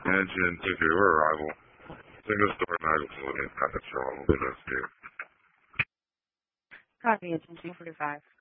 Engine 2 arrival. Single story night facility in Package Shaw. We'll be there. Copy, attention 45.